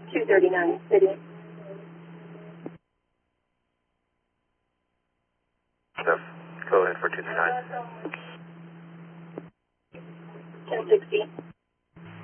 239 City. Steph, go ahead for 239. 1060.